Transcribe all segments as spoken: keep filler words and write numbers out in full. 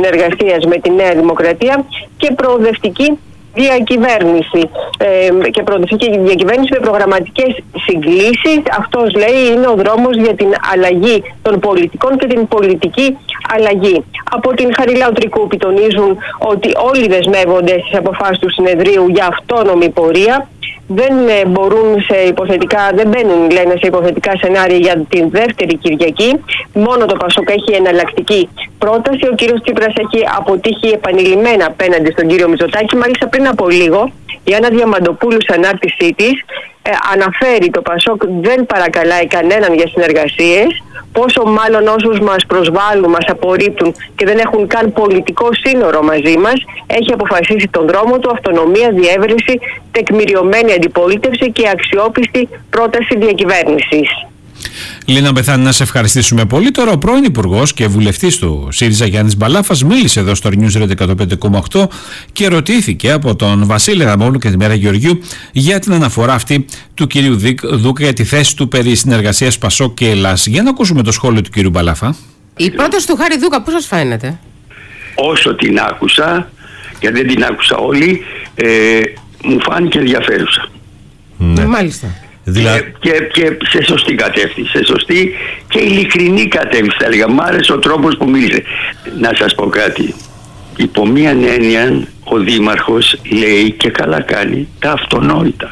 συνεργασίας με τη Νέα Δημοκρατία και προοδευτική διακυβέρνηση ε, και προοδευτική διακυβέρνηση με προγραμματικές συγκλήσεις. Αυτός, λέει, είναι ο δρόμος για την αλλαγή των πολιτικών και την πολιτική αλλαγή. Από την Χαριλάου Τρικούπη τονίζουν ότι όλοι δεσμεύονται στις αποφάσεις του συνεδρίου για αυτόνομη πορεία. Δεν μπορούν σε υποθετικά, δεν μπαίνουν, λένε, σε υποθετικά σενάρια για την δεύτερη Κυριακή. Μόνο το ΠΑΣΟΚ έχει εναλλακτική πρόταση. Ο κύριος Τσίπρας έχει αποτύχει επανειλημμένα απέναντι στον κύριο Μητσοτάκη. Μάλιστα, πριν από λίγο, η Άννα Διαμαντοπούλου, στην ανάρτησή της, ε, αναφέρει το ΠΑΣΟΚ δεν παρακαλάει κανέναν για συνεργασίες. Πόσο μάλλον όσους μας προσβάλλουν, μας απορρίπτουν και δεν έχουν καν πολιτικό σύνορο μαζί μας, έχει αποφασίσει τον δρόμο του, αυτονομία, διεύρυνση, τεκμηριωμένη αντιπολίτευση και αξιόπιστη πρόταση διακυβέρνησης. Λίνα Μπεθάνη, να σε ευχαριστήσουμε πολύ. Τώρα ο πρώην Υπουργός και βουλευτής του ΣΥΡΙΖΑ Γιάννης Μπαλάφας μίλησε εδώ στο News Radio εκατόν πέντε κόμμα οκτώ και ρωτήθηκε από τον Βασίλη Γαμόλου και τη Μέρα Γεωργίου για την αναφορά αυτή του κυρίου Δούκα για τη θέση του περί συνεργασίας ΠΑΣΟΚ και Ελλάς. Για να ακούσουμε το σχόλιο του κυρίου Μπαλάφα. Η πρόταση του Χάρη Δούκα πώς σας φαίνεται? Όσο την άκουσα, και δεν την άκουσα όλη, ε, μου φάνηκε ενδιαφέρουσα. Ναι. Μάλιστα. Δηλα... Και, και, και σε σωστή κατεύθυνση, σε σωστή και ειλικρινή κατεύθυνση, θα έλεγα. Μ' άρεσε ο τρόπος που μίλησε. Να σας πω κάτι. Υπό μίαν έννοια ο Δήμαρχος λέει, και καλά κάνει, τα αυτονόητα.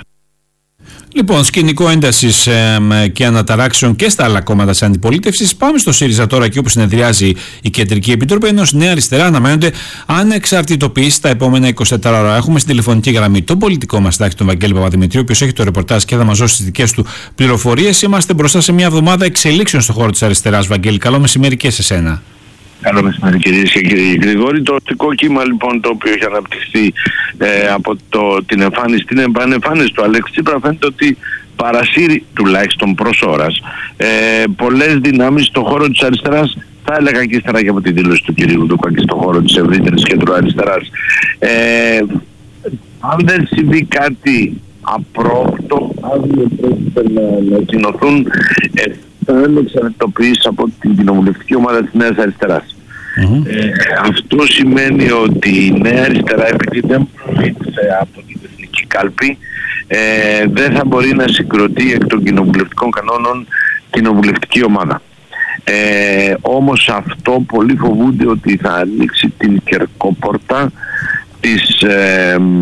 Λοιπόν, σκηνικό έντασης ε, και αναταράξεων και στα άλλα κόμματα της αντιπολίτευσης. Πάμε στο ΣΥΡΙΖΑ τώρα, εκεί όπου συνεδριάζει η Κεντρική Επιτροπή, ενώ στη Νέα Αριστερά αναμένονται ανεξαρτητοποιήσεις τα επόμενα είκοσι τέσσερα ώρα. Έχουμε στην τηλεφωνική γραμμή τον πολιτικό μας συντάκτη, τον Βαγγέλη Παπαδημητρίου, ο οποίος έχει το ρεπορτάζ και θα μας δώσει τις δικές του πληροφορίες. Είμαστε μπροστά σε μια εβδομάδα εξελίξεων στον χώρο της αριστεράς. Βαγγέλη, καλό μεσημέρι και σε σένα. Καλό μεσημέρι, κυρίες και κύριοι. Γρηγόρη, το οπτικό κύμα λοιπόν το οποίο έχει αναπτυχθεί ε, από το, την εμφάνιση, την επανεμφάνιση του Αλέξη Τσίπρα φαίνεται ότι παρασύρει τουλάχιστον προς ώρας ε, πολλές δυνάμεις στον χώρο της αριστεράς. Θα έλεγα και ύστερα και από τη δήλωση του κυρίου Δούκα και στον χώρο της ευρύτερης κεντροαριστεράς. Ε, αν δεν συμβεί κάτι απρόοπτο, αύριο πρέπει να ανακοινωθούν ε, ανεξαρτητοποιήσεις από την κοινοβουλευτική ομάδα της Νέας Αριστεράς. Mm-hmm. Ε, αυτό σημαίνει ότι η Νέα Αριστερά, επειδή δεν προήλθε από την εθνική κάλπη, ε, δεν θα μπορεί να συγκροτεί εκ των κοινοβουλευτικών κανόνων κοινοβουλευτική ομάδα. Ε, όμως αυτό πολλοί φοβούνται ότι θα ανοίξει την κερκόπορτα της, ε, ε,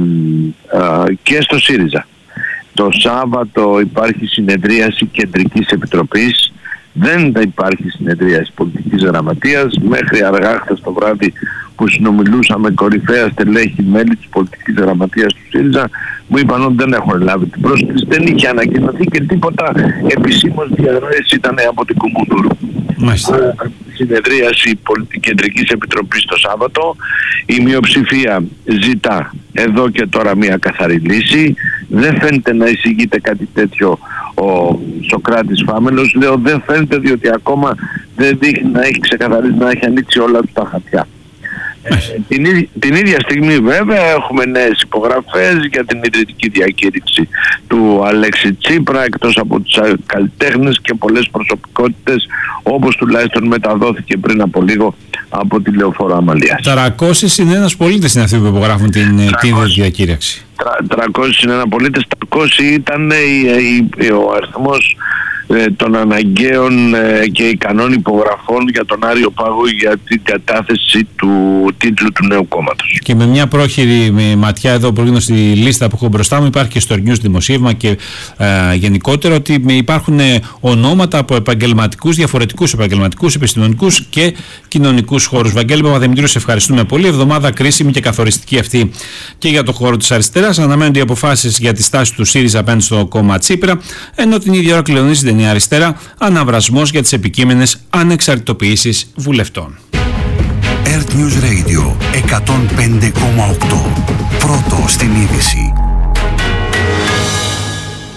και στο ΣΥΡΙΖΑ. Το Σάββατο υπάρχει συνεδρίαση Κεντρικής Επιτροπής, δεν θα υπάρχει συνεδρίαση πολιτικής γραμματείας. Μέχρι αργά χθες το βράδυ που συνομιλούσαμε κορυφαία στελέχη μέλη της πολιτικής γραμματείας του ΣΥΡΙΖΑ, μου είπαν ότι δεν έχουν λάβει την πρόσκληση, δεν είχε ανακοινωθεί και τίποτα επισήμως διαρροές ήταν από την Κουμουνδούρου. Μάλιστα. Συνεδρίαση Κεντρικής Επιτροπής το Σάββατο. Η μειοψηφία ζητά εδώ και τώρα μια καθαρή λύση. Δεν φαίνεται να εισηγείται κάτι τέτοιο ο Σοκράτης Φάμελος. Λέω δεν φαίνεται διότι ακόμα δεν δείχνει να έχει ξεκαθαρίσει, να έχει ανοίξει όλα του τα χαρτιά. Ε, την, ίδια, την ίδια στιγμή βέβαια έχουμε νέες υπογραφές για την ιδρυτική διακήρυξη του Αλέξη Τσίπρα, εκτός από τους καλλιτέχνες και πολλές προσωπικότητες, όπως τουλάχιστον μεταδόθηκε πριν από λίγο από τη Λεωφόρο Αμαλίας. τριακόσιοι είναι ένας πολίτες είναι αυτοί που υπογράφουν την, την διακήρυξη. τριακόσιοι είναι ένα πολίτες, τριακόσιοι ήταν η, η, ο αριθμός των αναγκαίων και ικανών υπογραφών για τον Άριο Πάγο για την κατάθεση του τίτλου του νέου κόμματος. Και με μια πρόχειρη ματιά εδώ που γίνω στη λίστα που έχω μπροστά μου, υπάρχει και στο News δημοσίευμα και ε, γενικότερα ότι υπάρχουν ονόματα από επαγγελματικούς, διαφορετικούς επαγγελματικούς, επιστημονικούς και κοινωνικούς χώρους. Βαγγέλη Παπαδημητρίου, σε ευχαριστούμε πολύ. Εβδομάδα κρίσιμη και καθοριστική αυτή και για το χώρο της αριστεράς. Αναμένονται οι αποφάσεις για τη στάση του ΣΥΡΙΖΑ απέναντι στο κόμμα Τσίπρα, ενώ την ίδια ώρα κλειδονίζεται η αριστερά αναβρασμός για τις επικείμενες ανεξαρτητοποιήσεις βουλευτών. Earth News Radio εκατόν πέντε κόμμα οκτώ. Πρώτο στην είδηση.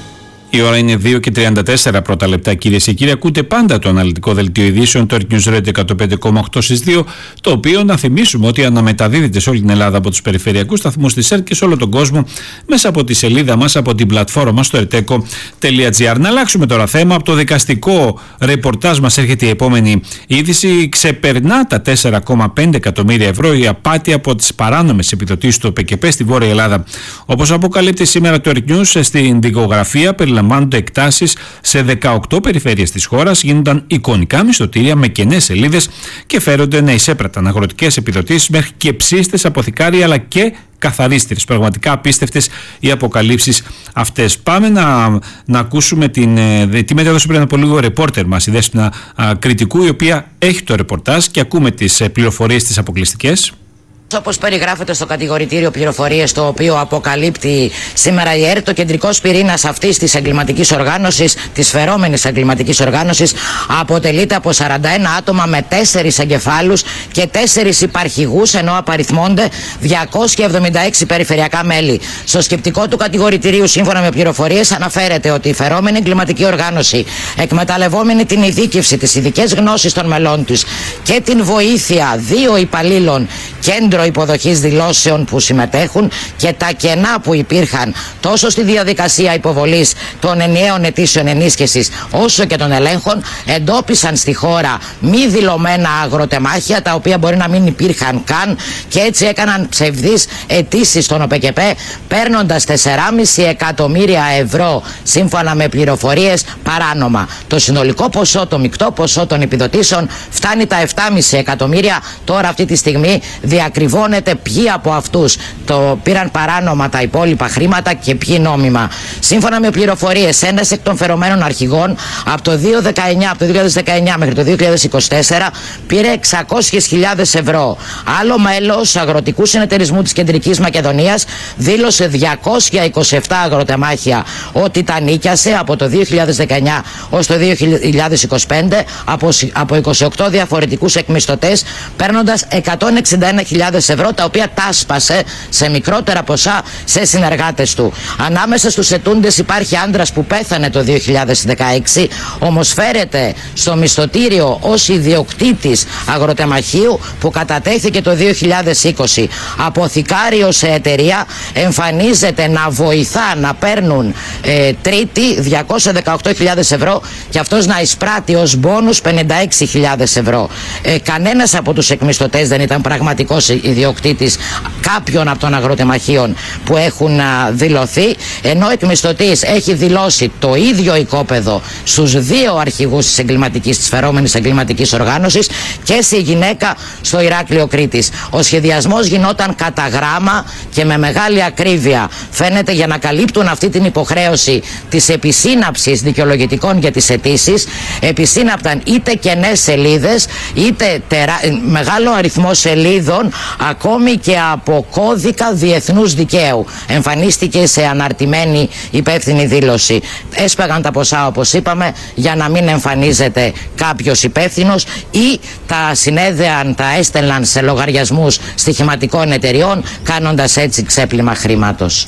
Η ώρα είναι δύο και τριάντα τέσσερα πρώτα λεπτά, κυρίες και κύριοι. Ακούτε πάντα το αναλυτικό δελτίο ειδήσεων, το Earth News Radio εκατόν πέντε κόμμα οκτώ στις δύο, το οποίο να θυμίσουμε ότι αναμεταδίδεται σε όλη την Ελλάδα από τους περιφερειακούς σταθμούς της ΕΡΤ και σε όλο τον κόσμο μέσα από τη σελίδα μας, από την πλατφόρμα μας στο ερτέκο τελεία τζι άρ. Να αλλάξουμε τώρα θέμα. Από το δικαστικό ρεπορτάζ μας έρχεται η επόμενη είδηση. Ξεπερνά τα τέσσερα κόμμα πέντε εκατομμύρια ευρώ η απάτη από τις παράνομες επιδοτήσεις του ΟΠΕΚΕΠΕ στη Βόρεια Ελλάδα. Όπως αποκαλύπτει σήμερα το Earth News, στην δικογραφία περιλαμβάνονται εκτάσεις σε δεκαοκτώ περιφέρειες της χώρας, γίνονταν εικονικά μισθωτήρια με κενές σελίδες και φέρονται να εισέπραταν αγροτικές επιδοτήσεις μέχρι και ψήστες, αποθηκάρια αλλά και καθαρίστηρες. Πραγματικά απίστευτες οι αποκαλύψεις αυτές. Πάμε να, να ακούσουμε την, τη μετάδοση πριν από λίγο ρεπόρτερ μας, η Δέσποινα Κρητικού, η οποία έχει το ρεπορτάζ και ακούμε τις πληροφορίες τις αποκλειστικές. Όπως περιγράφεται στο κατηγορητήριο πληροφορίες, το οποίο αποκαλύπτει σήμερα η ΕΡΤ, το κεντρικός πυρήνας αυτής της εγκληματικής οργάνωσης, της φερόμενης εγκληματικής οργάνωσης, αποτελείται από σαράντα ένα άτομα με τέσσερις εγκεφάλους και τέσσερις υπαρχηγούς, ενώ απαριθμώνται διακόσια εβδομήντα έξι περιφερειακά μέλη. Στο σκεπτικό του κατηγορητηρίου, σύμφωνα με πληροφορίες, αναφέρεται ότι η φερόμενη εγκληματική οργάνωση, εκμεταλλευόμενη την ειδίκευση, τις ειδικές γνώσεις των μελών της και την βοήθεια δύο υπαλλήλων κέντρο υποδοχής δηλώσεων που συμμετέχουν και τα κενά που υπήρχαν τόσο στη διαδικασία υποβολής των ενιαίων αιτήσεων ενίσχυσης όσο και των ελέγχων, εντόπισαν στη χώρα μη δηλωμένα αγροτεμάχια, τα οποία μπορεί να μην υπήρχαν καν, και έτσι έκαναν ψευδείς αιτήσεις στον ΟΠΕΚΕΠΕ, παίρνοντας τέσσερα κόμμα πέντε εκατομμύρια ευρώ σύμφωνα με πληροφορίες παράνομα. Το συνολικό ποσό, το μεικτό ποσό των επιδοτήσεων φτάνει τα επτά κόμμα πέντε εκατομμύρια. Τώρα αυτή τη στιγμή διακριβώνεται ποιοι από αυτούς το πήραν παράνομα τα υπόλοιπα χρήματα και ποιοι νόμιμα. Σύμφωνα με πληροφορίες, ένας εκ των φερομένων αρχηγών από το δύο χιλιάδες δεκαεννιά μέχρι το δύο χιλιάδες είκοσι τέσσερα πήρε εξακόσιες χιλιάδες ευρώ. Άλλο μέλος αγροτικού συνεταιρισμού της Κεντρικής Μακεδονίας δήλωσε διακόσια είκοσι επτά αγροτεμάχια ότι τα νίκιασε από το δύο χιλιάδες δεκαεννιά ως το δύο χιλιάδες είκοσι πέντε από, από είκοσι οκτώ διαφορετικούς εκμισθωτές, παίρνοντας εκατόν εξήντα ένα χιλιάδες ευρώ, τα οποία τα άσπασε σε μικρότερα ποσά σε συνεργάτες του. Ανάμεσα στους ετούντες υπάρχει άντρας που πέθανε το δύο χιλιάδες δεκαέξι, όμως φέρεται στο μισθωτήριο ως ιδιοκτήτης αγροτεμαχίου που κατατέθηκε το δύο χιλιάδες είκοσι. Αποθηκάριο σε εταιρεία, εμφανίζεται να βοηθά να παίρνουν ε, τρίτη διακόσιες δεκαοκτώ χιλιάδες ευρώ και αυτός να εισπράττει ως μπόνους πενήντα έξι χιλιάδες ευρώ. Ε, κανένας από τους εκμισθωτές δεν ήταν πραγματικός ιδιοκτήτης κάποιων από των αγροτεμαχίων που έχουν α, δηλωθεί, ενώ ο εκμισθωτής έχει δηλώσει το ίδιο οικόπεδο στους δύο αρχηγούς της εγκληματικής, της φερόμενης εγκληματικής οργάνωσης και στη γυναίκα στο Ηράκλειο Κρήτης. Ο σχεδιασμός γινόταν κατά γράμμα και με μεγάλη ακρίβεια. Φαίνεται για να καλύπτουν αυτή την υποχρέωση της επισύναψης δικαιολογητικών για τις αιτήσεις, επισύναπταν είτε κενές σελίδες είτε τερά... μεγάλο αριθμό σελίδων, ακόμη και από κώδικα διεθνούς δικαίου. Εμφανίστηκε σε αναρτημένη υπεύθυνη δήλωση. Έσπαγαν τα ποσά, όπως είπαμε, για να μην εμφανίζεται κάποιος υπεύθυνος, ή τα συνέδεαν, τα έστελναν σε λογαριασμούς στοιχηματικών εταιριών, κάνοντας έτσι ξέπλυμα χρήματος.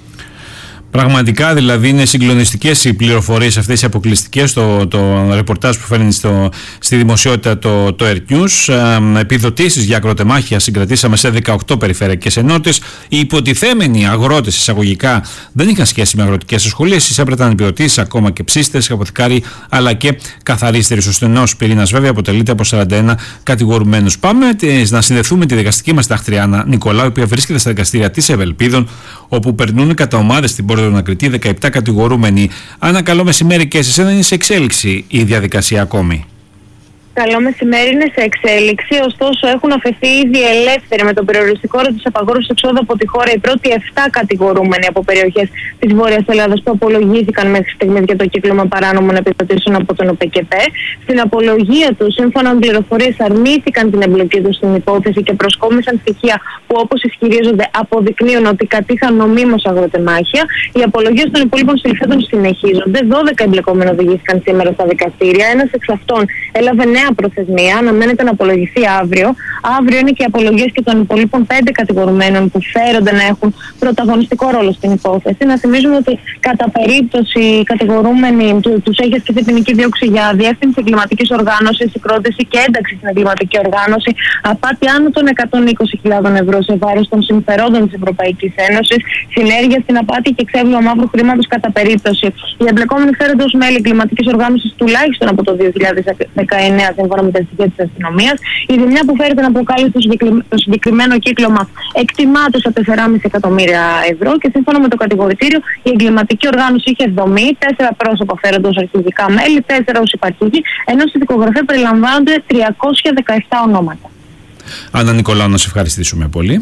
Πραγματικά δηλαδή είναι συγκλονιστικές οι πληροφορίες αυτές οι αποκλειστικές, το, το ρεπορτάζ που φέρνει στο, στη δημοσιότητα το, το Earth News. Ε, επιδοτήσεις για αγροτεμάχια συγκρατήσαμε σε δεκαοκτώ περιφερειακές ενότητες. Οι υποτιθέμενοι αγρότες εισαγωγικά δεν είχαν σχέση με αγροτικές ασχολίες, εισέπραταν επιδοτήσεις ακόμα και ψήστες, αποθηκάροι αλλά και καθαρίστεροι. Ο στενός πυρήνας βέβαια αποτελείται από σαράντα ένα κατηγορουμένους. Πάμε να συνδεθούμε τη δικαστική μας ταχτριάνα Νικολάου, η οποία βρίσκεται στα δικαστήρια της Ευελπίδων, όπου περνούν κατά ομάδες στην Πόρτα του Ακριτή δεκαεπτά κατηγορούμενοι. Άννα, καλό μεσημέρι και σε εσένα. Είναι σε εξέλιξη η διαδικασία ακόμη? Καλό μεσημέρι, είναι σε εξέλιξη, ωστόσο έχουν αφαιθεί ήδη ελεύθεροι με τον περιοριστικό όρο της απαγόρευσης εξόδου από τη χώρα οι πρώτοι επτά κατηγορούμενοι από περιοχές της Βόρειας Ελλάδας που απολογήθηκαν μέχρι στιγμής για το κύκλωμα παράνομων επιδοτήσεων από τον ΟΠΕΚΕΠΕ. Στην απολογία τους, σύμφωνα με πληροφορίες, αρνήθηκαν την εμπλοκή τους στην υπόθεση και προσκόμισαν στοιχεία που, όπως ισχυρίζονται, αποδεικνύουν ότι κατήχαν νομίμως αγροτεμάχια. Οι απολογίες των υπόλοιπων συλληφθέντων συνεχίζονται. δώδεκα εμπλεκόμενοι οδηγήθηκαν σήμερα στα δικαστήρια. Ένας εξ αυτών έλαβε νέα νέα προθεσμία, αναμένεται να απολογηθεί αύριο. Αύριο είναι και οι απολογίες και των υπολείπων πέντε κατηγορουμένων που φέρονται να έχουν πρωταγωνιστικό ρόλο στην υπόθεση. Να θυμίζουμε ότι κατά περίπτωση οι κατηγορούμενοι του, τους έχει ασκηθεί ποινική δίωξη για διεύθυνση εγκληματικής οργάνωσης, συγκρότηση και ένταξη στην εγκληματική οργάνωση, απάτη άνω των εκατόν είκοσι χιλιάδων ευρώ σε βάρος των συμφερόντων της Ευρωπαϊκής Ένωσης, συνέργεια στην απάτη και ξέβλημα μαύρου χρήματος κατά περίπτωση. Οι εμπλεκόμενοι φέρονται ως μέλη εγκληματικής οργάνωσης τουλάχιστον από το δύο χιλιάδες δεκαεννέα, σύμφωνα με τα στοιχεία της αστυνομίας. Η ζημιά που φέρεται να προκάλεσε το συγκεκριμένο κύκλωμα εκτιμάται στα τέσσερα κόμμα πέντε εκατομμύρια ευρώ και σύμφωνα με το κατηγορητήριο η εγκληματική οργάνωση είχε δομή, τέσσερα πρόσωπα φέρονται ως αρχηγικά μέλη, τέσσερα ως υπαρχηγοί, ενώ στη δικογραφία περιλαμβάνονται τριακόσια δεκαεπτά ονόματα. Άννα Νικολάου, να σε ευχαριστήσουμε πολύ.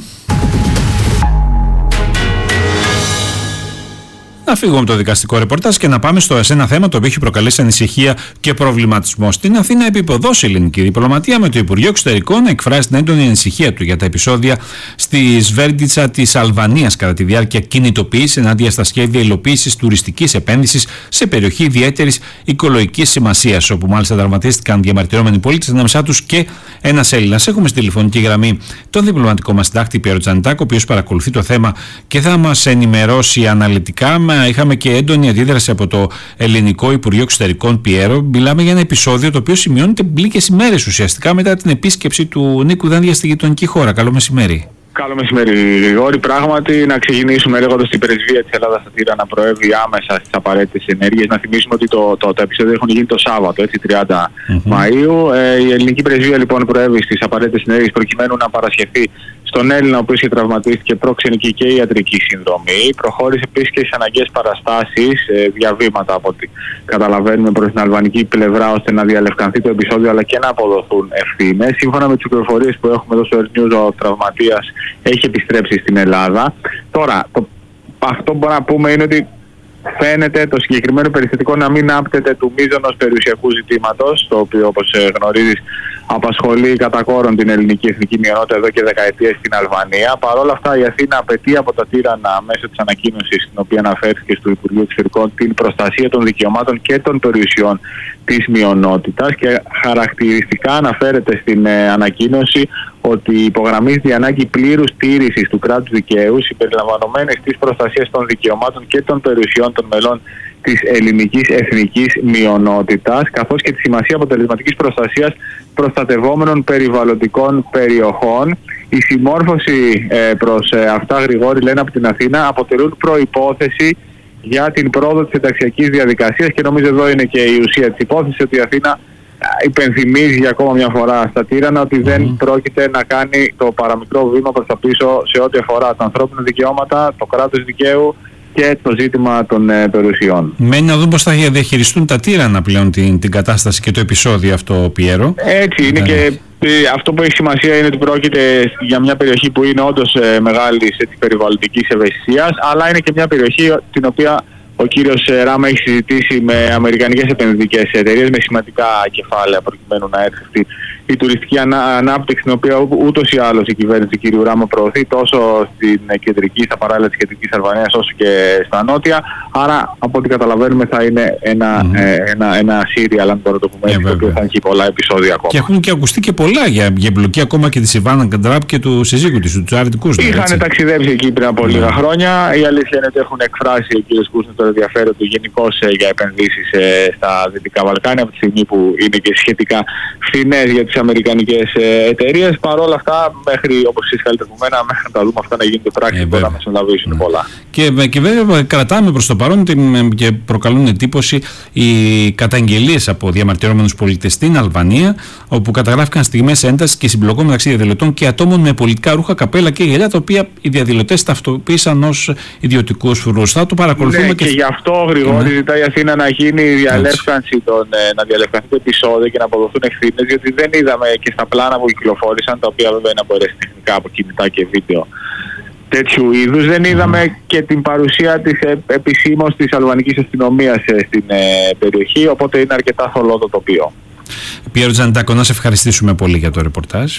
Να φύγουμε από το δικαστικό ρεπορτάζ και να πάμε στο, σε ένα θέμα το οποίο έχει προκαλέσει ανησυχία και προβληματισμό στην Αθήνα. Επίποδος η ελληνική διπλωματία, με το Υπουργείο Εξωτερικών να εκφράσει την έντονη ανησυχία του για τα επεισόδια στη Σβέρντιτσα της Αλβανίας κατά τη διάρκεια κινητοποίησης ενάντια στα σχέδια υλοποίησης τουριστικής επένδυσης σε περιοχή ιδιαίτερης οικολογικής σημασίας, όπου μάλιστα τραυματίστηκαν διαμαρτυρόμενοι πολίτες, ανάμεσά τους και ένας Έλληνας. Έχουμε στη τηλεφωνική γραμμή τον διπλωματικό μας συντάκτη Πιέρο Τζανιτάκο, ο οποίος παρακολουθεί το θέμα και θα μας ενημερώσει αναλυτικά. Είχαμε και έντονη αντίδραση από το ελληνικό Υπουργείο Εξωτερικών, Πιέρο. Μιλάμε για ένα επεισόδιο το οποίο σημειώνεται μπλίκες ημέρες ουσιαστικά μετά την επίσκεψη του Νίκου Δάνδια στη γειτονική χώρα. Καλό μεσημέρι. Καλό μεσημέρι, Γρηγόρη. Πράγματι, να ξεκινήσουμε λέγοντας την πρεσβεία της Ελλάδας στα Τύρανα προέβη άμεσα στις απαραίτητες ενέργειες. Να θυμίσουμε ότι το, το, το επεισόδιο έχουν γίνει το Σάββατο, έτσι, τριάντα mm-hmm. Μαΐου. Ε, η ελληνική πρεσβεία λοιπόν προέβη στις απαραίτητες ενέργειες προκειμένου να παρασχεθεί στον Έλληνα, ο οποίος είχε τραυματίστηκε, προξενική και ιατρική συνδρομή. Προχώρησε επίσης και στις αναγκαίες παραστάσεις, ε, διαβήματα από ό,τι καταλαβαίνουμε προς την αλβανική πλευρά, ώστε να διαλευκανθεί το επεισόδιο αλλά και να αποδοθούν ευθύνες. Σύμφωνα με τις πληροφορίες που έχουμε εδώ στο Air News, ο τραυματίας έχει επιστρέψει στην Ελλάδα. Τώρα, το, αυτό που μπορούμε να πούμε είναι ότι φαίνεται το συγκεκριμένο περιστατικό να μην άπτεται του μείζωνος περιουσιακού ζητήματος, το οποίο, όπως γνωρίζεις, απασχολεί κατά κόρον την ελληνική εθνική μειονότητα εδώ και δεκαετίες στην Αλβανία. Παρ' όλα αυτά, η Αθήνα απαιτεί από τα Τύρανα, μέσω της ανακοίνωσης στην οποία αναφέρθηκε στο Υπουργείο Εξωτερικών, την προστασία των δικαιωμάτων και των περιουσιών της μειονότητας και χαρακτηριστικά αναφέρεται στην ε, ανακοίνωση ότι υπογραμμίζει η ανάγκη πλήρους τήρησης του κράτους δικαίου συμπεριλαμβανομένης της προστασίας των δικαιωμάτων και των περιουσιών των μελών της ελληνικής εθνικής μειονότητας, καθώς και τη σημασία αποτελεσματικής προστασίας προστατευόμενων περιβαλλοντικών περιοχών. Η συμμόρφωση ε, προς ε, αυτά, Γρηγόρη, λένε από την Αθήνα, αποτελούν προϋπόθεση για την πρόοδο της ενταξιακής διαδικασίας και νομίζω εδώ είναι και η ουσία της υπόθεσης, ότι η Αθήνα υπενθυμίζει για ακόμα μια φορά στα Τύρανα ότι mm-hmm. δεν πρόκειται να κάνει το παραμικρό βήμα προς τα πίσω σε ό,τι αφορά τα ανθρώπινα δικαιώματα, το κράτος δικαίου και το ζήτημα των ε, περιουσιών. Μένει να δούμε πώς θα διαχειριστούν τα Τύρανα πλέον την, την κατάσταση και το επεισόδιο αυτό, Πιέρο. Έτσι είναι, και ε, αυτό που έχει σημασία είναι ότι πρόκειται για μια περιοχή που είναι όντως ε, μεγάλης ε, περιβαλλοντικής ευαισθησίας, αλλά είναι και μια περιοχή την οποία ο κύριος Ράμα έχει συζητήσει με αμερικανικές επενδυτικές εταιρείες με σημαντικά κεφάλαια προκειμένου να έρθει αυτή η τουριστική ανά, ανάπτυξη, την οποία ούτως ή άλλως η κυβέρνηση του κ. Ράμα προωθεί τόσο στην κεντρική, στα παράλια της κεντρικής Αλβανίας, όσο και στα νότια. Άρα, από ό,τι καταλαβαίνουμε, θα είναι ένα, mm. ε, ένα, ένα σύριαλ, αν μπορώ να το πούμε έτσι, το οποίο θα έχει πολλά επεισόδια ακόμα. Και έχουν και ακουστεί και πολλά για, για εμπλοκή ακόμα και της Ιβάνα Καντράπ και του συζύγου της, του Τσάρτη Κούσνερ. Είχαν ταξιδέψει εκεί πριν από mm. λίγα χρόνια. Η αλήθεια είναι ότι έχουν εκφράσει ο κ. Κούσνερ το ενδιαφέρον του γενικώς ε, για επενδύσεις ε, στα Δυτικά Βαλκάνια, από τη στιγμή που είναι και σχετικά φθηνές για τις αμερικανικές ε, εταιρείες. Παρ' όλα αυτά, μέχρι, όπως εσείς καλύτερα από μένα, μέχρι να τα δούμε αυτά να γίνονται πράξη, ε, μπορεί να μεσολαβήσουν mm. πολλά. Και, και βέβαια κρατάμε προς το παρόν και προκαλούν εντύπωση οι καταγγελίες από διαμαρτυρόμενους πολίτες στην Αλβανία, όπου καταγράφηκαν στιγμές έντασης και συμπλοκών μεταξύ διαδηλωτών και ατόμων με πολιτικά ρούχα, καπέλα και γυαλιά, τα οποία οι διαδηλωτές ταυτοποίησαν ως ιδιωτικούς φρουρούς. Θα το παρακολουθούμε. Ναι, και, και γι' αυτό, Γρηγόρη, ναι. ζητάει η Αθήνα να γίνει η διαλεύκανση των, να διαλευκανθεί το επεισόδιο και να αποδοθούν ευθύνες, διότι δεν είδαμε και στα πλάνα που κυκλοφόρησαν, τα οποία βέβαια είναι απορρέσεις τεχνικά από κινητά και βίντεο τέτοιου είδους, δεν είδαμε mm. και την παρουσία της ε, επισήμως της αλβανικής αστυνομίας ε, στην ε, περιοχή, οπότε είναι αρκετά θολό το τοπίο. Πιέρο Τζανιτάκο, να σε ευχαριστήσουμε πολύ για το ρεπορτάζ.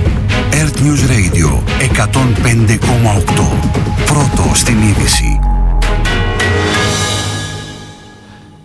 Earth News Radio εκατόν πέντε κόμμα οκτώ. Πρώτο στην είδηση.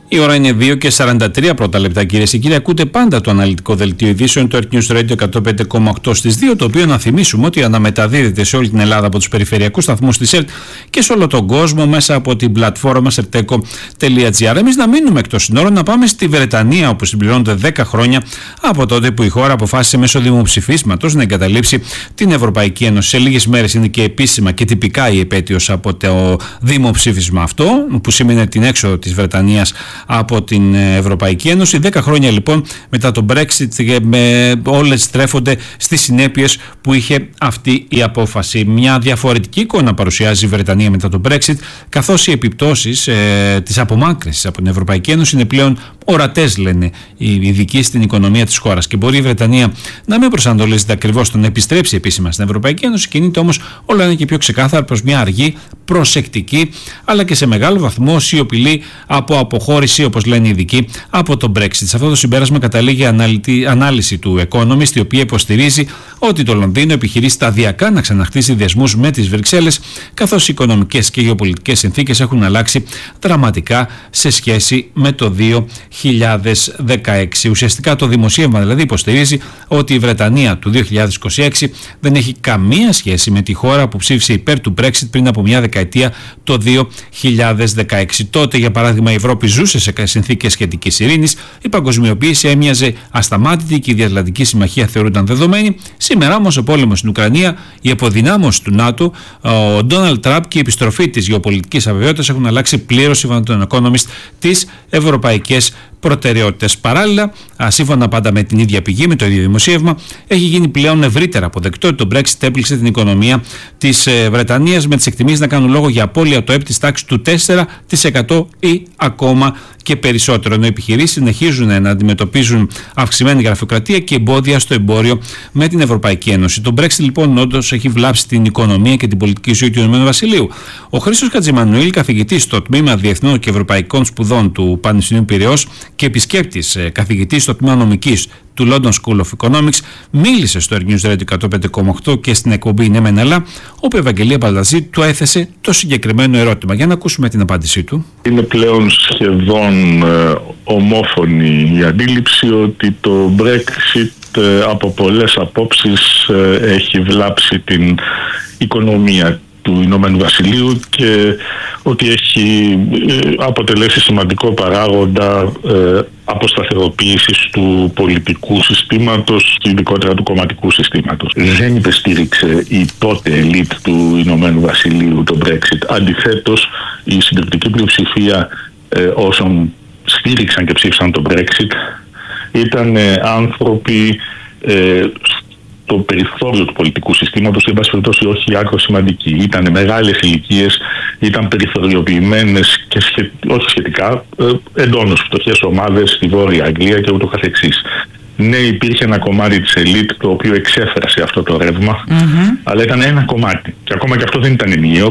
Η ώρα είναι δύο και σαράντα τρία πρώτα λεπτά, κυρίες και κύριοι. Ακούτε πάντα το αναλυτικό δελτίο ειδήσεων του Earth News Radio εκατόν πέντε κόμμα οκτώ στις δύο, το οποίο να θυμίσουμε ότι αναμεταδίδεται σε όλη την Ελλάδα από τους περιφερειακούς σταθμούς της ΕΡΤ και σε όλο τον κόσμο μέσα από την πλατφόρμα μας ερτέκο τελεία τζι άρ. Εμείς να μείνουμε εκτός συνόρων, να πάμε στη Βρετανία, όπου συμπληρώνονται δέκα χρόνια από τότε που η χώρα αποφάσισε μέσω δημοψηφίσματος να εγκαταλείψει την Ευρωπαϊκή Ένωση. Σε λίγες μέρες είναι και επίσημα και τυπικά η επέτειος από το δημοψήφισμα αυτό, που σήμαινε την έξοδο της Βρετανίας από την Ευρωπαϊκή Ένωση. Δέκα χρόνια λοιπόν μετά το Brexit, με όλες στρέφονται στις συνέπειες που είχε αυτή η απόφαση. Μια διαφορετική εικόνα παρουσιάζει η Βρετανία μετά το Brexit, καθώς οι επιπτώσεις ε, της απομάκρυνσης από την Ευρωπαϊκή Ένωση είναι πλέον ορατές, λένε οι ειδικοί, στην οικονομία της χώρας. Και μπορεί η Βρετανία να μην προσανατολίζεται ακριβώς στο να επιστρέψει επίσημα στην Ευρωπαϊκή Ένωση, κινείται όμως όλο ένα και πιο ξεκάθαρα προς μια αργή, προσεκτική, αλλά και σε μεγάλο βαθμό σιωπηλή από αποχώρηση, όπως λένε οι ειδικοί, από το Brexit. Σε αυτό το συμπέρασμα καταλήγει η ανάλυση του Economist, η οποία υποστηρίζει ότι το Λονδίνο επιχειρεί σταδιακά να ξαναχτίσει δεσμούς με τις Βρυξέλλες, καθώς οι οικονομικές και γεωπολιτικές συνθήκες έχουν αλλάξει δραματικά σε σχέση με το δύο χιλιάδες δεκαέξι. Ουσιαστικά το δημοσίευμα δηλαδή υποστηρίζει ότι η Βρετανία του δύο χιλιάδες είκοσι έξι δεν έχει καμία σχέση με τη χώρα που ψήφισε υπέρ του Brexit πριν από μια δεκαετία, το δύο χιλιάδες δεκαέξι. Τότε, για παράδειγμα, η Ευρώπη ζούσε σε συνθήκες σχετικής ειρήνης, η παγκοσμιοποίηση έμοιαζε ασταμάτητη και η Διατλαντική Συμμαχία θεωρούνταν δεδομένη. Σήμερα όμως ο πόλεμος στην Ουκρανία, η αποδυνάμωση του ΝΑΤΟ, ο Ντόναλντ Τραμπ και η επιστροφή της γεωπολιτικής αβεβαιότητας έχουν αλλάξει πλήρως, σύμφωνα με τον Economist, τις ευρωπαϊκές προτεραιότητες. Παράλληλα, σύμφωνα πάντα με την ίδια πηγή, με το ίδιο δημοσίευμα, έχει γίνει πλέον ευρύτερα αποδεκτό ότι το Brexit έπληξε την οικονομία της Βρετανίας, με τις εκτιμήσεις να κάνουν λόγο για απώλεια το ΕΠ της τάξης του τέσσερα τοις εκατό ή ακόμα και περισσότερο. Ενώ οι επιχειρήσεις συνεχίζουν να αντιμετωπίζουν αυξημένη γραφειοκρατία και εμπόδια στο εμπόριο με την Ευρωπαϊκή Ένωση. Το Brexit λοιπόν όντως έχει βλάψει την οικονομία και την πολιτική ζωή του Ηνωμένου Βασιλείου. Ο Χρήστος Χατζημανουήλ, καθηγητής στο Τμήμα Διεθνών και Ευρωπαϊκών Σπουδών του Πανεπιστημίου Πειραιώς και επισκέπτης καθηγητής στο Τμήμα Νομικής του London School of Economics, μίλησε στο Earth News Radio εκατόν πέντε κόμμα οκτώ και στην εκπομπή Ναι Μεν Αλλά, όπου η Ευαγγελία Παλταζή του έθεσε το συγκεκριμένο ερώτημα. Για να ακούσουμε την απάντησή του. Είναι πλέον σχεδόν ε, ομόφωνη η αντίληψη ότι το Brexit ε, από πολλές απόψεις ε, έχει βλάψει την οικονομία του Ηνωμένου Βασιλείου και ότι έχει αποτελέσει σημαντικό παράγοντα ε, αποσταθεροποίησης του πολιτικού συστήματος και ειδικότερα του κομματικού συστήματος. Δεν υπεστήριξε η τότε ελίτ του Ηνωμένου Βασιλείου το Brexit. Αντιθέτως, η συντριπτική πλειοψηφία ε, όσων στήριξαν και ψήφισαν το Brexit ήταν ε, άνθρωποι ε, το περιθώριο του πολιτικού συστήματος, εν πάση περιπτώσει όχι άκρο σημαντική. Ήταν μεγάλες ηλικίες, ήταν περιθωριοποιημένες και σχε... όχι σχετικά ε, εντόνως φτωχές ομάδες στη Βόρεια Αγγλία και ούτω καθεξής. Ναι, υπήρχε ένα κομμάτι της ελίτ το οποίο εξέφρασε αυτό το ρεύμα, mm-hmm. αλλά ήταν ένα κομμάτι και ακόμα και αυτό δεν ήταν ενιαίο.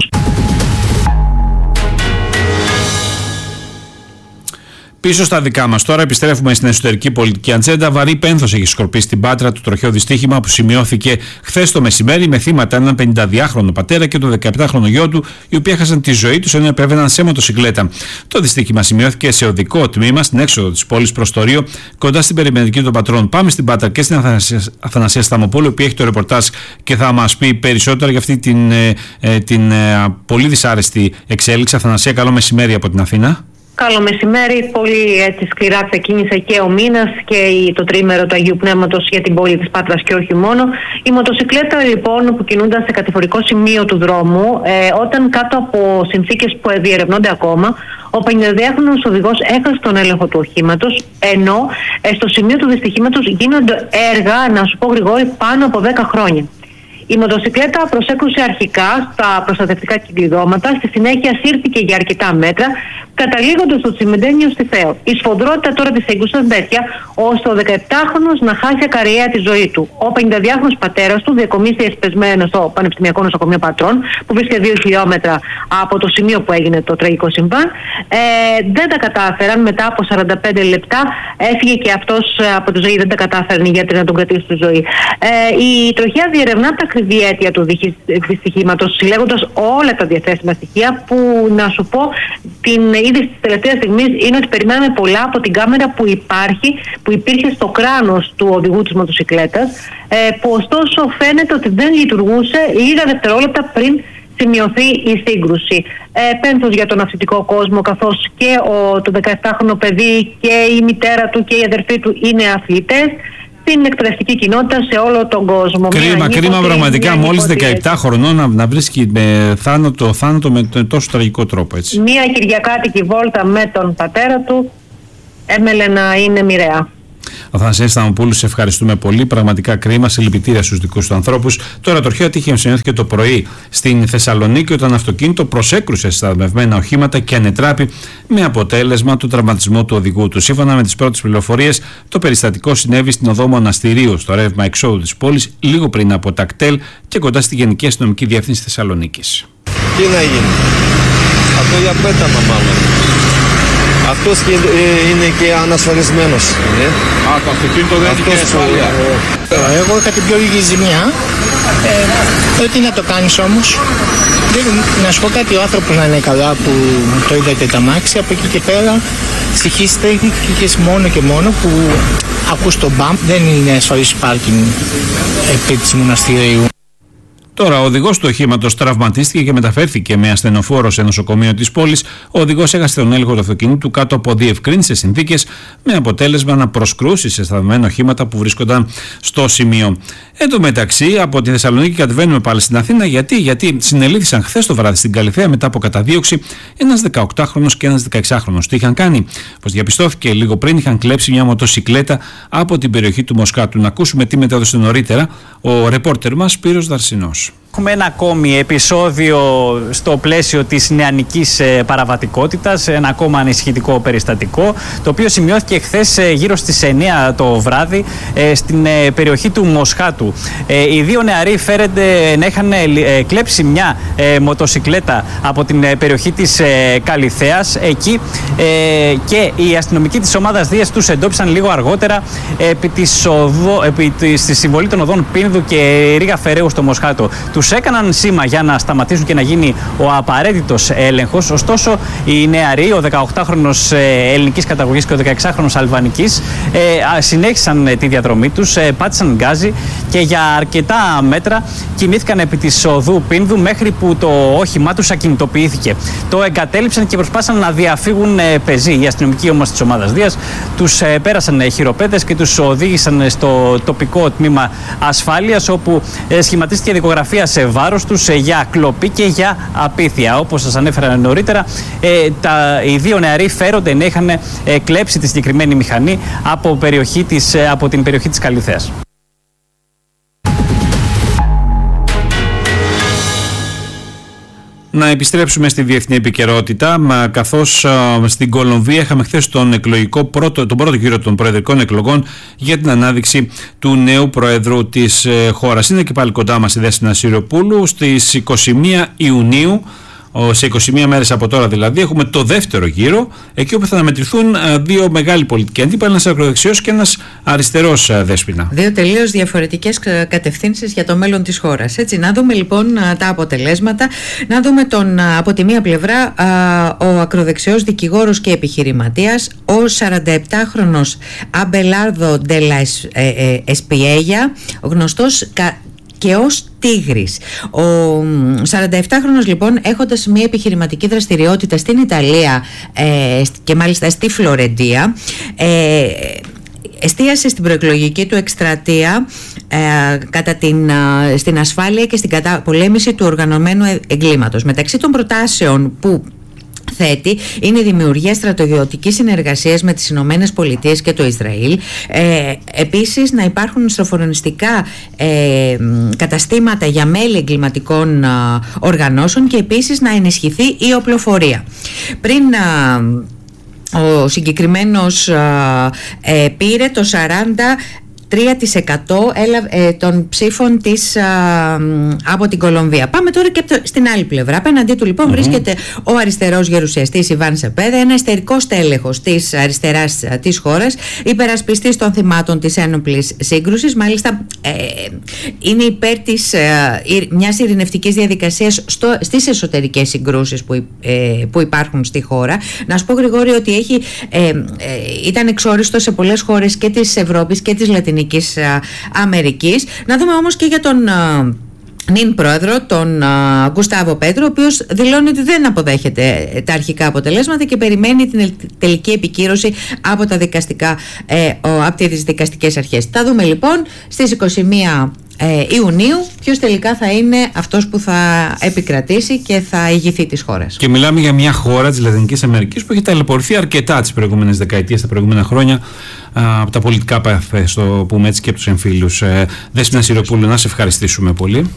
Πίσω στα δικά μας τώρα, επιστρέφουμε στην εσωτερική πολιτική ατζέντα. Βαρύ πένθος έχει σκορπίσει στην Πάτρα το τροχαίο δυστύχημα που σημειώθηκε χθες το μεσημέρι με θύματα έναν πενηνταδυάχρονο πατέρα και τον δεκαεπτάχρονο γιο του, οι οποίοι έχασαν τη ζωή τους ενώ επέβαιναν σε μοτοσυκλέτα. Το δυστύχημα σημειώθηκε σε οδικό τμήμα στην έξοδο της πόλης προς το Ρίο, κοντά στην περιμετρική των πατρών. Πάμε στην Πάτρα και στην Αθανασία, Αθανασία Σταμοπούλου, που έχει το ρεπορτάζ και θα μας πει περισσότερα για αυτή την, ε, την ε, πολύ δυσάρεστη εξέλιξη. Αθανασία, καλό μεσημέρι από την Αθήνα. Καλό μεσημέρι. Πολύ έτσι σκληρά ξεκίνησε και ο μήνας και το τρίμερο του Αγίου Πνεύματος για την πόλη της Πάτρας και όχι μόνο. Η μοτοσυκλέτα λοιπόν που κινούνταν σε κατηφορικό σημείο του δρόμου, ε, όταν κάτω από συνθήκες που διερευνώνται ακόμα, ο πενηνταδυάχρονος οδηγός έχασε τον έλεγχο του οχήματος, ενώ ε, στο σημείο του δυστυχήματος γίνονται έργα, να σου πω Γρηγόρη, πάνω από δέκα χρόνια. Η μοτοσυκλέτα προσέκρουσε αρχικά στα προστατευτικά κυκλειδώματα, στη συνέχεια σύρθηκε για αρκετά μέτρα, καταλήγοντας στο τσιμεντένιο στη Θέο. Η σφοδρότητα τώρα της σύγκρουσης ήταν τέτοια, ώστε ο δεκαεπτάχρονος να χάσει ακαριαία τη ζωή του. Ο πενηνταδυάχρονος πατέρας του διακομίστηκε εσπεσμένος στο Πανεπιστημιακό Νοσοκομείο Πατρών, που βρίσκεται δύο χιλιόμετρα από το σημείο που έγινε το τραγικό συμβάν. Ε, δεν τα κατάφεραν, μετά από σαράντα πέντε λεπτά έφυγε και αυτός από τη ζωή, δεν τα κατάφεραν οι γιατροί να τον κρατήσουν στη ζωή. Ε, η τροχιά διερευνά τα ακριβή αίτια του δυστυχήματος, συλλέγοντας όλα τα διαθέσιμα στοιχεία, που να σου πω την είδηση της τελευταίας στιγμής είναι ότι περιμένουμε πολλά από την κάμερα που υπάρχει, που υπήρχε στο κράνος του οδηγού της μοτοσικλέτας, ε, που ωστόσο φαίνεται ότι δεν λειτουργούσε λίγα δευτερόλεπτα πριν σημειωθεί η σύγκρουση. Ε, πένθος για τον ναυτικό κόσμο, καθώς και ο, το δεκαεπτάχρονο παιδί και η μητέρα του και η αδερφή του είναι αθλητές. Στην εκπαιδευτική κοινότητα σε όλο τον κόσμο. Κρίμα, κρίμα πραγματικά, μόλις δεκαεπτά χρονών να, να βρίσκει με θάνατο, θάνατο με τόσο τραγικό τρόπο, έτσι. Μία κυριακάτικη βόλτα με τον πατέρα του έμελε να είναι μοιραία. Αθανασία Σταμοπούλου, σε ευχαριστούμε πολύ. Πραγματικά κρίμα, συλληπιτήρια στους δικούς του ανθρώπους. Τώρα, το αρχαίο ατύχημα σημειώθηκε το πρωί στην Θεσσαλονίκη, όταν αυτοκίνητο προσέκρουσε στα δεσμευμένα οχήματα και ανετράπη, με αποτέλεσμα του τραυματισμού του οδηγού του. Σύμφωνα με τις πρώτες πληροφορίες, το περιστατικό συνέβη στην οδό Μοναστηρίου, στο ρεύμα εξόδου της πόλης, λίγο πριν από τα κτέλ και κοντά στη Γενική Αστυνομική Διεύθυνση Θεσσαλονίκης. Τι να γίνει, αυτό για πέταμα μάλλον. Αυτός και, ε, είναι και ανασφαλισμένος. Ναι. Α, το αυτοκίνητο δεν έχει και ασφάλεια. Ε, εγώ είχα την πιο λίγη ζημιά. Ε, τι να το κάνεις όμως. Δεν, να σου πω κάτι, ο άνθρωπος να είναι καλά που το είδατε τα μάξι. Από εκεί και πέρα στοιχείς τέχνικες μόνο και μόνο που ακούς το μπαμ. Δεν είναι ασφαλής πάρκινγκ επί της Μοναστηρίου. Τώρα, ο οδηγός του οχήματος τραυματίστηκε και μεταφέρθηκε με ασθενοφόρο σε νοσοκομείο της πόλης. Ο οδηγός έχασε τον έλεγχο του αυτοκινήτου κάτω από διευκρίνησες συνθήκες, με αποτέλεσμα να προσκρούσει σε σταθμένα οχήματα που βρίσκονταν στο σημείο. Εν τω μεταξύ, από τη Θεσσαλονίκη κατεβαίνουμε πάλι στην Αθήνα. Γιατί, γιατί συνελήφθησαν χθες το βράδυ στην Καλιθέα μετά από καταδίωξη ένας δεκαοκτάχρονος και ένας δεκαεξάχρονος. Τι είχαν κάνει? Πως διαπιστώθηκε λίγο πριν, είχαν κλέψει μια μοτοσικλέτα από την περιοχή του Μοσχάτου. Να ακούσουμε τι μετέδωσε νωρίτερα ο ρεπόρτερ μας Σπύρος Δαρσινός. Έχουμε ένα ακόμη επεισόδιο στο πλαίσιο της νεανικής παραβατικότητας, ένα ακόμα ανησυχητικό περιστατικό, το οποίο σημειώθηκε χθες γύρω στις εννιά το βράδυ στην περιοχή του Μοσχάτου. Οι δύο νεαροί φέρονται να είχαν κλέψει μια μοτοσικλέτα από την περιοχή της Καλιθέας εκεί, και οι αστυνομικοί της ομάδας Δίας τους εντόπισαν λίγο αργότερα επί της οδο, επί της, στη συμβολή των οδών Πίνδου και Ρίγα Φεραίου στο Μοσχάτο. Τους έκαναν σήμα για να σταματήσουν και να γίνει ο απαραίτητος έλεγχος. Ωστόσο, οι νεαροί, ο δεκαοκτάχρονος ελληνικής καταγωγής και ο δεκαεξάχρονος αλβανικής, ε, συνέχισαν τη διαδρομή τους, ε, πάτησαν γκάζι και για αρκετά μέτρα κινήθηκαν επί της οδού Πίνδου μέχρι που το όχημά τους ακινητοποιήθηκε. Το εγκατέλειψαν και προσπάθησαν να διαφύγουν ε, πεζοί. Οι αστυνομικοί όμως της ομάδας Δίας τους ε, πέρασαν ε, χειροπέδες και τους οδήγησαν στο τοπικό τμήμα ασφάλειας, όπου ε, σχηματίστηκε δικογραφία σε βάρος τους για κλοπή και για απίθεια. Όπως σας ανέφερα νωρίτερα, ε, τα, οι δύο νεαροί φέρονται να είχαν ε, κλέψει τη συγκεκριμένη μηχανή από, περιοχή της, ε, από την περιοχή της Καλιθέας. Να επιστρέψουμε στη διεθνή επικαιρότητα, καθώς στην Κολομβία είχαμε χθες τον, εκλογικό πρώτο, τον πρώτο γύρο των προεδρικών εκλογών για την ανάδειξη του νέου προέδρου της χώρας. Είναι και πάλι κοντά μας η Δέσποινα Σιριοπούλου. Στις είκοσι μία Ιουνίου, σε είκοσι μία μέρες από τώρα δηλαδή, έχουμε το δεύτερο γύρο, εκεί όπου θα αναμετρηθούν δύο μεγάλοι πολιτικοί αντίπαλοι, ένας ακροδεξιός και ένας αριστερός, Δέσποινα. Δύο τελείως διαφορετικές κατευθύνσεις για το μέλλον της χώρας. Έτσι, να δούμε λοιπόν τα αποτελέσματα. Να δούμε τον, από τη μία πλευρά, ο ακροδεξιός δικηγόρος και επιχειρηματίας, ο σαρανταεπτάχρονος Αμπελάρδο Ντελα Εσπιέγια, γνωστός και ως Τίγρης. Ο σαρανταεπτάχρονος λοιπόν, έχοντας μια επιχειρηματική δραστηριότητα στην Ιταλία ε, και μάλιστα στη Φλωρεντία, ε, εστίασε στην προεκλογική του εκστρατεία ε, κατά την, ε, στην ασφάλεια και στην καταπολέμηση του οργανωμένου εγκλήματος. Μεταξύ των προτάσεων που θέτει είναι η δημιουργία στρατιωτικής συνεργασίας με τις Ηνωμένες Πολιτείες και το Ισραήλ. Ε, επίσης, να υπάρχουν στροφονιστικά ε, καταστήματα για μέλη εγκληματικών ε, οργανώσεων και επίσης να ενισχυθεί η οπλοφορία. Πριν ε, ο συγκεκριμένος ε, πήρε το σαράντα τρία τοις εκατό ε, των ψήφων της, α, από την Κολομβία. Πάμε τώρα και στην άλλη πλευρά. Απέναντί του λοιπόν mm-hmm. βρίσκεται ο αριστερός γερουσιαστής Ιβάν Σεπέδα, ένα εσωτερικό στέλεχος της αριστεράς της χώρας, υπερασπιστής των θυμάτων της ένοπλης σύγκρουσης. Μάλιστα ε, είναι υπέρ της, ε, μιας ειρηνευτικής διαδικασίας στο, στις εσωτερικές συγκρούσεις που, ε, που υπάρχουν στη χώρα. Να σου πω, Γρηγόρη, ότι έχει, ε, ε, ήταν εξόριστο σε πολλές χώρες και της Ευρώπης και της Λατινικής ε, Αμερικής. Να δούμε όμως και για τον ε, νυν πρόεδρο, τον uh, Γκουστάβο Πέτρο, ο οποίος δηλώνει ότι δεν αποδέχεται τα αρχικά αποτελέσματα και περιμένει την τελική επικύρωση από, τα δικαστικά, ε, από τις δικαστικές αρχές. Θα δούμε λοιπόν στις είκοσι μία ε, Ιουνίου ποιος τελικά θα είναι αυτός που θα επικρατήσει και θα ηγηθεί της χώρας. Και μιλάμε για μια χώρα της Λατινικής Αμερικής που έχει ταλαιπωρηθεί αρκετά τις προηγούμενες δεκαετίες, τα προηγούμενα χρόνια, α, από τα πολιτικά πάθη, στο πούμε έτσι, και από τους εμφύλους. Ε, Δέσποινα Σιροπούλου, να σε ευχαριστήσουμε πολύ.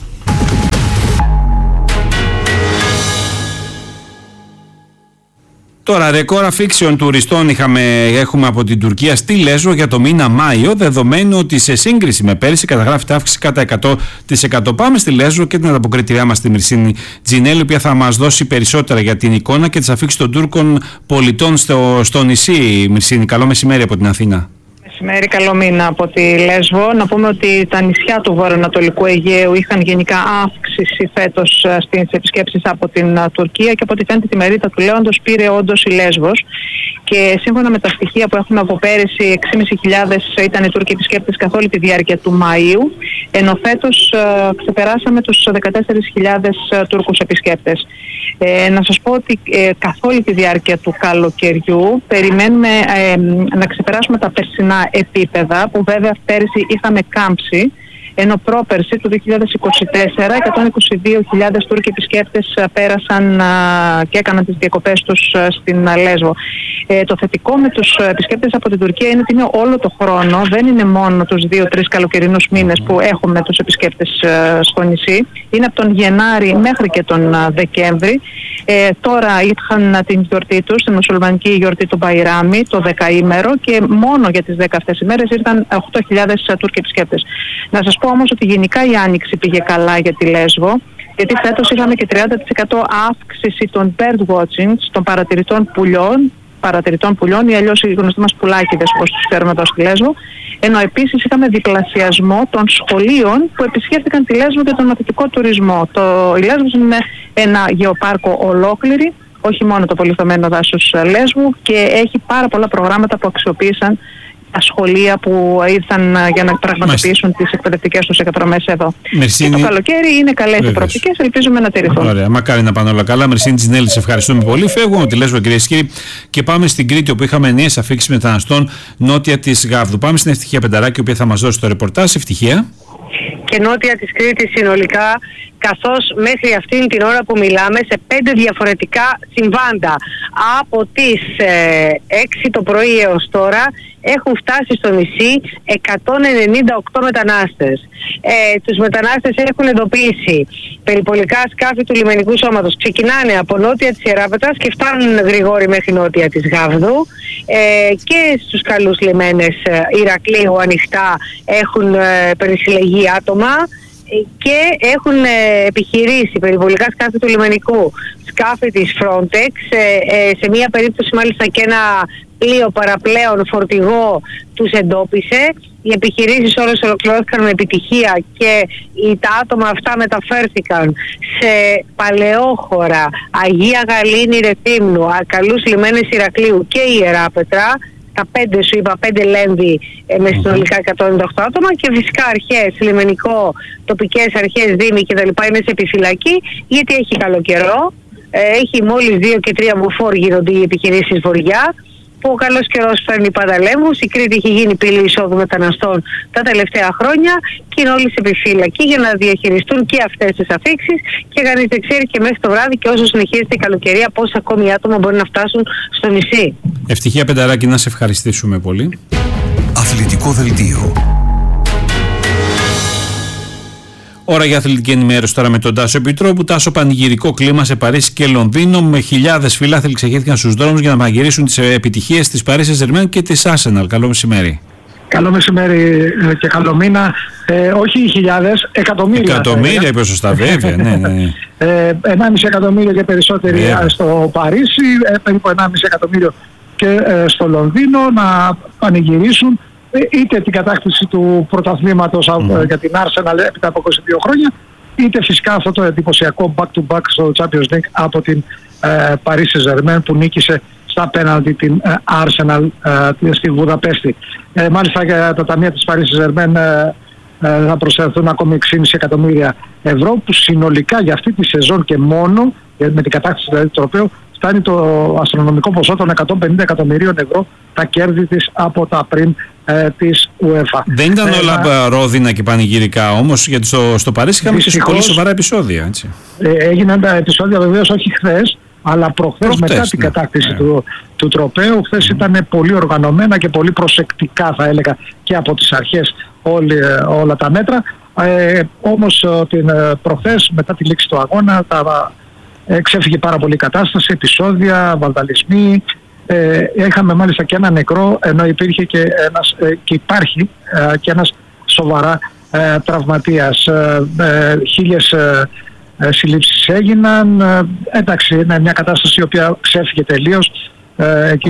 Τώρα, ρεκόρ αφήξεων τουριστών είχαμε, έχουμε από την Τουρκία στη Λέσβο για το μήνα Μάιο, δεδομένου ότι σε σύγκριση με πέρυσι καταγράφεται αύξηση κατά εκατό τοις εκατό. Πάμε στη Λέσβο και την ανταποκριτηριά μας τη Μυρσίνη Τζινέλη, η οποία θα μας δώσει περισσότερα για την εικόνα και τις αφήξεις των Τούρκων πολιτών στο, στο νησί. Μυρσίνη, καλό μεσημέρι από την Αθήνα. Μεσημέρι, καλό μήνα από τη Λέσβο. Να πούμε ότι τα νησιά του βορειοανατολικού Αιγαίου είχαν γενικά αύξηση φέτος στις επισκέψεις από την Τουρκία και από ό,τι φαίνεται τη μερίδα του λέοντος πήρε όντως η Λέσβος. Και σύμφωνα με τα στοιχεία που έχουμε από πέρυσι, έξι χιλιάδες πεντακόσιοι ήταν οι Τούρκοι επισκέπτες καθ' όλη τη διάρκεια του Μαΐου, ενώ φέτος ε, ξεπεράσαμε τους δεκατέσσερις χιλιάδες Τούρκους επισκέπτες. Ε, να σας πω ότι ε, καθ' όλη τη διάρκεια του καλοκαιριού περιμένουμε ε, να ξεπεράσουμε τα περσινά επίπεδα, που βέβαια πέρυσι είχαμε κάμψει, ενώ πρόπερσι του δύο χιλιάδες είκοσι τέσσερα εκατόν είκοσι δύο χιλιάδες Τούρκοι επισκέπτες πέρασαν α, και έκαναν τις διακοπές τους α, στην Λέσβο. Ε, το θετικό με τους επισκέπτες από την Τουρκία είναι ότι είναι όλο το χρόνο, δεν είναι μόνο τους δύο-τρεις καλοκαιρινούς μήνες που έχουμε τους επισκέπτες α, στο νησί, είναι από τον Γενάρη μέχρι και τον α, Δεκέμβρη. Ε, τώρα είχαν την γιορτή τους, τη μουσουλμανική γιορτή του Μπαϊράμι, το δεκαήμερο, και μόνο για τις δέκα αυτές ημέρες ήρθαν οκτώ χιλιάδες Τούρκοι επισκέπτες. Να σας πω όμως ότι γενικά η άνοιξη πήγε καλά για τη Λέσβο, γιατί φέτος είχαμε και τριάντα τοις εκατό αύξηση των bird watching, των παρατηρητών πουλιών, παρατηρητών πουλιών ή αλλιώς οι γνωστοί μας πουλάκιδες, όπως τους ξέρουμε εδώ στη Λέσβο, ενώ επίσης είχαμε διπλασιασμό των σχολείων που επισκέφθηκαν τη Λέσβο για τον μαθητικό τουρισμό. Το, η Λέσβος είναι ένα γεωπάρκο ολόκληρη, όχι μόνο το πολυθωμένο δάσος Λέσβου, και έχει πάρα πολλά προγράμματα που αξιοποίησαν τα σχολεία που ήρθαν για να πραγματοποιήσουν τις εκπαιδευτικές τους εκδρομές εδώ. Μερσίνη. Και το καλοκαίρι είναι καλές οι προοπτικές, ελπίζουμε να τηρηθούν. Ωραία, μακάρι να πάνε όλα καλά. Μερσίνη Τζινέλη, σε ευχαριστούμε πολύ. Φεύγουμε από τη Λέσβο, κυρίες και κύριοι, και πάμε στην Κρήτη, όπου είχαμε νέες αφήξεις μεταναστών νότια της Γάβδου. Πάμε στην Ευτυχία Πενταράκη, η οποία θα μας δώσει το ρεπορτάζ. Ευτυχία. Και νότια της Κρήτης συνολικά, καθώς μέχρι αυτήν την ώρα που μιλάμε σε πέντε διαφορετικά συμβάντα από τις ε, έξι το πρωί έως τώρα έχουν φτάσει στο νησί εκατόν ενενήντα οκτώ μετανάστες. Ε, τους μετανάστες έχουν εντοπίσει περιπολικά σκάφη του λιμενικού σώματος. Ξεκινάνε από νότια της Ιεράπετρας και φτάνουν γρηγόρη μέχρι νότια της Γάβδου, ε, και στους καλούς λιμένες ε, Ηρακλείου ανοιχτά έχουν ε, περισυλλεγεί άτομα και έχουν ε, επιχειρήσει περιβολικά σκάφη του λιμενικού, σκάφη της Frontex, ε, ε, σε μία περίπτωση μάλιστα και ένα πλοίο παραπλέον φορτηγό τους εντόπισε. Οι επιχειρήσεις όλες ολοκληρώθηκαν με επιτυχία και τα άτομα αυτά μεταφέρθηκαν σε Παλαιόχώρα, Αγία Γαλήνη Ρεθύμνου, καλούς λιμένες Ηρακλείου και Ιεράπετρα. Τα πέντε σου είπα, πέντε λέμβοι ε, με συνολικά εκατόν ενενήντα οκτώ άτομα, και φυσικά αρχές, λιμενικό, τοπικές αρχές, δήμοι κτλ. Είναι σε επιφυλακή, γιατί έχει καλό καιρό. Ε, έχει μόλις δύο και τρία μποφόρ γίνονται οι επιχειρήσεις βορειά, που ο καλός καιρός φέρνει πάντα λέμβους. Η Κρήτη έχει γίνει πύλη εισόδου μεταναστών τα τελευταία χρόνια και είναι όλοι σε επιφύλακη για να διαχειριστούν και αυτές τις αφήξεις, και κανείς δεν ξέρει και μέχρι το βράδυ και όσο συνεχίζεται η καλοκαιρία πόσα ακόμη άτομα μπορεί να φτάσουν στο νησί. Ευτυχία Πενταράκη, να σε ευχαριστήσουμε πολύ. Αθλητικό δελτίο. Ώρα για αθλητική ενημέρωση τώρα με τον Τάσο Επιτρόπου. Τάσο, πανηγυρικό κλίμα σε Παρίσι και Λονδίνο, με χιλιάδες φιλάθλοι ξεχύθηκαν στους δρόμους για να μαγειρήσουν τις επιτυχίες της Paris Saint-Germain και της Arsenal. Καλό μεσημέρι. Καλό μεσημέρι και καλό μήνα. Ε, όχι χιλιάδες, εκατομμύρια. Εκατομμύρια είπε σωστά, βέβαια. ναι, ναι, ναι. Ε, ενάμιση εκατομμύριο και περισσότεροι yeah. στο Παρίσι, ε, περίπου ενάμιση εκατομμύριο και ε, στο Λονδίνο να πανηγυρίσουν ε, είτε την κατάκτηση του πρωταθλήματος mm. για την Arsenal έπειτα από είκοσι δύο χρόνια, είτε φυσικά αυτό το εντυπωσιακό back-to-back στο Champions League από την ε, Paris Saint-Germain που νίκησε στα πέναλτι την ε, Arsenal ε, στη Βουδαπέστη. Ε, μάλιστα για τα ταμεία της Paris Saint-Germain ε, ε, θα προσθεθούν ακόμη έξι κόμμα πέντε εκατομμύρια ευρώ που συνολικά για αυτή τη σεζόν και μόνο με την κατάκτηση δηλαδή του τροπαίου φτάνει το αστρονομικό ποσό των εκατόν πενήντα εκατομμυρίων ευρώ τα κέρδη της από τα πριν ε, της UEFA. Δεν ήταν ε, όλα ε, ρόδινα και πανηγυρικά όμως, γιατί στο, στο Παρίσι είχαμε και πολύ σοβαρά επεισόδια. Έτσι. Ε, έγιναν τα επεισόδια βεβαίως όχι χθες, αλλά προχθές, προχθές μετά ναι. την κατάκτηση ναι. του, του τροπαίου. Χθες mm. ήταν πολύ οργανωμένα και πολύ προσεκτικά θα έλεγα και από τις αρχές όλη, όλα τα μέτρα. Ε, όμως την προχθές μετά τη λήξη του αγώνα τα, ε, ξέφυγε πάρα πολύ η κατάσταση, επεισόδια, βανδαλισμοί. Ε, είχαμε μάλιστα και ένα νεκρό, ενώ υπήρχε και, ένας, ε, και υπάρχει ε, και ένας σοβαρά ε, τραυματίας. Ε, ε, χίλιες ε, ε, συλλήψεις έγιναν. Ε, εντάξει, είναι μια κατάσταση η οποία ξέφυγε τελείως. Ε,